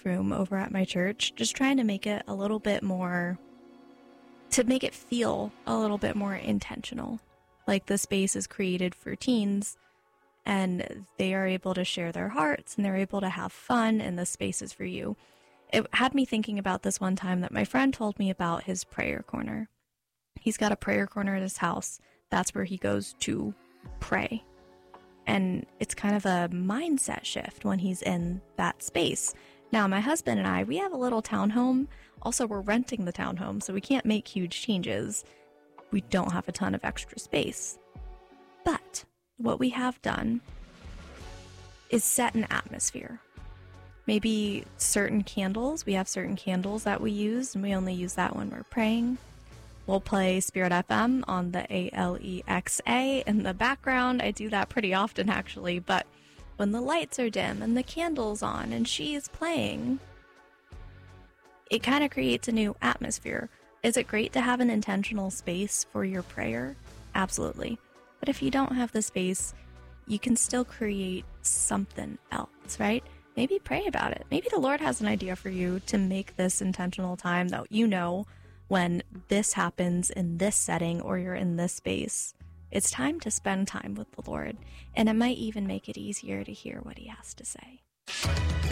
room over at my church, just trying to make it a little bit more, to make it feel a little bit more intentional. Like the space is created for teens and they are able to share their hearts and they're able to have fun, and the space is for you. It had me thinking about this one time that my friend told me about his prayer corner. He's got a prayer corner at his house. That's where he goes to pray. And it's kind of a mindset shift when he's in that space. Now, my husband and I, we have a little townhome. Also, we're renting the townhome, so we can't make huge changes. We don't have a ton of extra space. But what we have done is set an atmosphere. Maybe certain candles. We have certain candles that we use, and we only use that when we're praying. We'll play Spirit FM on the Alexa in the background. I do that pretty often, actually. But when the lights are dim and the candle's on and she's playing, it kind of creates a new atmosphere. Is it great to have an intentional space for your prayer? Absolutely. But if you don't have the space, you can still create something else, right? Maybe pray about it. Maybe the Lord has an idea for you to make this intentional time that you know when this happens in this setting or you're in this space. It's time to spend time with the Lord, and it might even make it easier to hear what he has to say.